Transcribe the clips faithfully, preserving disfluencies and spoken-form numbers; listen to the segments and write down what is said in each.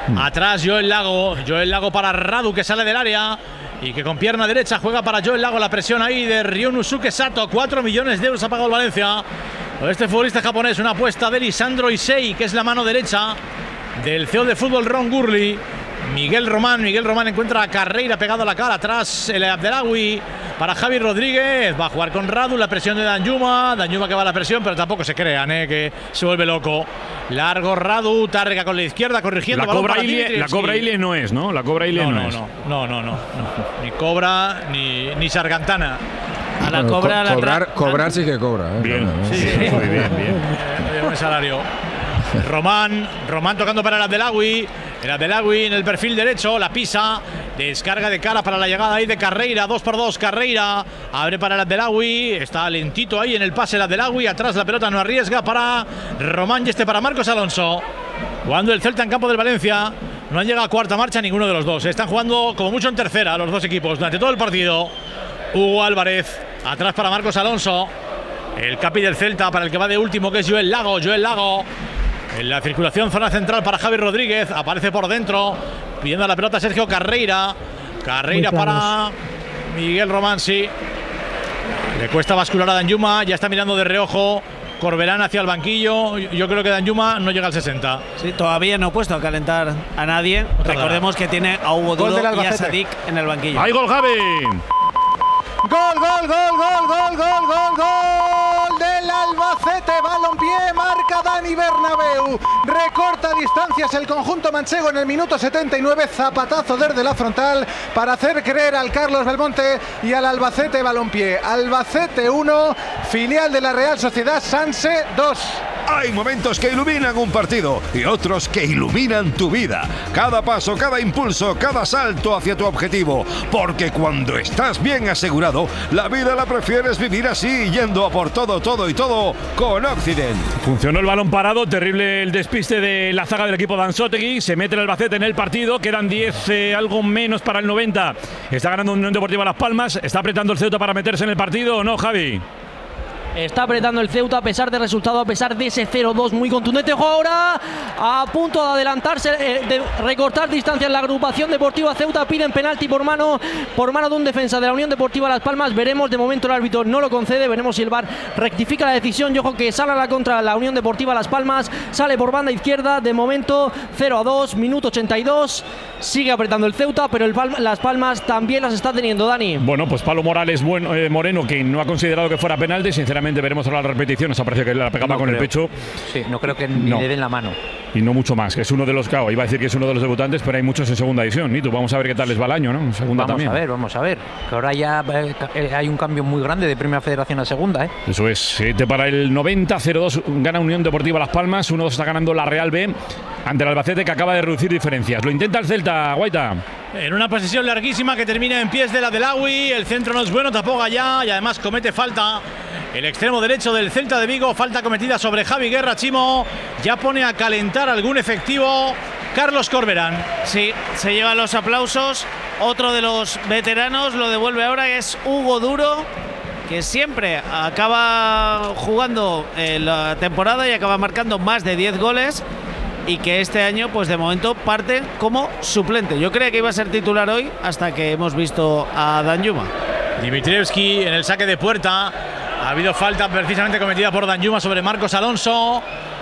Mm. Atrás Joel Lago. Joel Lago para Radu, que sale del área y que con pierna derecha juega para Joel Lago. La presión ahí de Ryunosuke Sato. cuatro millones de euros ha pagado el Valencia. Este futbolista japonés, una apuesta de Lisandro Issei, que es la mano derecha del C E O de fútbol Ron Gurley. Miguel Román, Miguel Román encuentra a Carreira pegado a la cara, atrás el Abdelawi para Javi Rodríguez, va a jugar con Radu, la presión de Danjuma, Danjuma que va a la presión, pero tampoco se crean, eh, que se vuelve loco. Largo Radu, Tárrega con la izquierda, corrigiendo. La cobra Ilie, la cobra Ilie no es, ¿no? La cobra Ilie no, no, no es. No, no, no, no, no, ni cobra ni, ni Sargantana. A la bueno, cobra, co la cobrar, cobrar sí que cobra, ¿eh? Bien, no, no, sí, sí, muy bien, bien. Eh, buen salario. Román, Román tocando para el Abdelawi. El Abdelawi en el perfil derecho, la pisa, descarga de cara para la llegada ahí de Carreira, dos por dos, Carreira, abre para el Abdelawi, está lentito ahí en el pase el Abdelawi, atrás la pelota no arriesga para Román y este para Marcos Alonso. Jugando el Celta en campo del Valencia, no han llegado a cuarta marcha ninguno de los dos, están jugando como mucho en tercera los dos equipos durante todo el partido. Hugo Álvarez, atrás para Marcos Alonso, el capi del Celta para el que va de último, que es Joel Lago, Joel Lago. En la circulación, zona central para Javi Rodríguez. Aparece por dentro, pidiendo la pelota Sergio Carreira. Carreira para Miguel Román, sí. Le cuesta bascular a Danjuma. Ya está mirando de reojo Corberán hacia el banquillo. Yo creo que Danjuma no llega al sesenta. Sí, todavía no ha puesto a calentar a nadie. Recordemos que tiene a Hugo Duro y a Sadik en el banquillo. ¡Hay gol, Javi! Gol, gol, gol, gol, gol, gol, gol, gol del Albacete Balompié, marca Dani Bernabéu, recorta distancias el conjunto manchego en el minuto setenta y nueve, zapatazo desde la frontal para hacer creer al Carlos Belmonte y al Albacete Balompié. Albacete uno, filial de la Real Sociedad Sanse dos. Hay momentos que iluminan un partido y otros que iluminan tu vida. Cada paso, cada impulso, cada salto hacia tu objetivo. Porque cuando estás bien asegurado, la vida la prefieres vivir así, yendo a por todo, todo y todo con Occident. Funcionó el balón parado, terrible el despiste de la zaga del equipo de Anzotegui. Se mete el Albacete en el partido, quedan diez, eh, algo menos para el noventa. Está ganando Unión Deportiva Las Palmas. ¿Está apretando el Ceuta para meterse en el partido o no, Javi? Está apretando el Ceuta a pesar del resultado, a pesar de ese cero dos muy contundente. Ahora a punto de adelantarse, de recortar distancia en la agrupación deportiva Ceuta. Piden penalti por mano, por mano de un defensa de la Unión Deportiva Las Palmas. Veremos, de momento el árbitro no lo concede. Veremos si el V A R rectifica la decisión. Y ojo que sale a la contra la Unión Deportiva Las Palmas. Sale por banda izquierda. De momento cero a dos, minuto ochenta y dos. Sigue apretando el Ceuta, pero el Palma, Las Palmas también las está teniendo, Dani. Bueno, pues Pablo Morales bueno, eh, Moreno, que no ha considerado que fuera penalti, sinceramente. Veremos ahora la repetición. Nos ha parecido que la pegaba no con creo. el pecho. Sí, no creo que ni no. le den la mano. Y no mucho más, que es uno de los claro, iba a decir que es uno de los debutantes, pero hay muchos en segunda división. Y tú, vamos a ver qué tal les va el año, ¿no? En segunda vamos también. Vamos a ver, vamos a ver. Que ahora ya eh, hay un cambio muy grande de Primera Federación a Segunda, ¿eh? Eso es. siete para el noventa, cero dos gana Unión Deportiva Las Palmas, uno dos está ganando la Real B ante el Albacete, que acaba de reducir diferencias. Lo intenta el Celta, Guaita. En una posesión larguísima que termina en pies del Abdelawi. El centro no es bueno, tampoco allá y además comete falta el extremo derecho del Celta de Vigo. Falta cometida sobre Javi Guerra. Chimo ya pone a calentar algún efectivo Carlos Corberán. Sí, se lleva los aplausos. Otro de los veteranos lo devuelve ahora, que es Hugo Duro, que siempre acaba jugando en la temporada y acaba marcando más de diez goles. Y que este año, pues de momento, parte como suplente. Yo creía que iba a ser titular hoy hasta que hemos visto a Danjuma. Dimitrievski en el saque de puerta. Ha habido falta precisamente cometida por Danjuma sobre Marcos Alonso.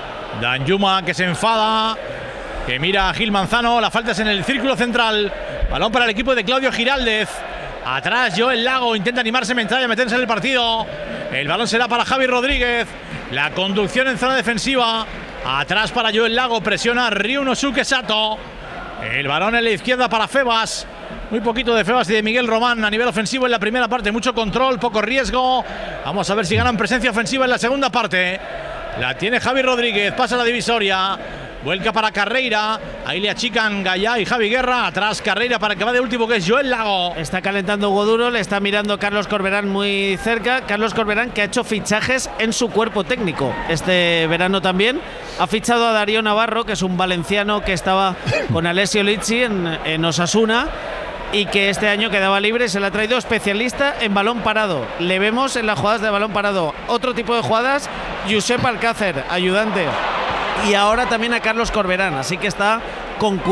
Danjuma que se enfada, que mira a Gil Manzano. La falta es en el círculo central. Balón para el equipo de Claudio Giraldez. Atrás Joel Lago intenta animarse mental y meterse en el partido. El balón será para Javi Rodríguez. La conducción en zona defensiva. Atrás para Joel Lago, presiona Ryunosuke Sato. El balón en la izquierda para Febas. Muy poquito de Febas y de Miguel Román a nivel ofensivo en la primera parte. Mucho control, poco riesgo. Vamos a ver si ganan presencia ofensiva en la segunda parte. La tiene Javi Rodríguez, pasa la divisoria. Vuelca para Carreira. Ahí le achican Gallá y Javi Guerra. Atrás Carreira para el que va de último, que es Joel Lago. Está calentando Hugo Duro, le está mirando Carlos Corberán muy cerca. Carlos Corberán, que ha hecho fichajes en su cuerpo técnico este verano también. Ha fichado a Darío Navarro, que es un valenciano que estaba con Alessio Lizzi en, en Osasuna y que este año quedaba libre. Se le ha traído especialista en balón parado. Le vemos en las jugadas de balón parado. Otro tipo de jugadas, Josep Alcácer, ayudante. Y ahora también a Carlos Corberán, así que está con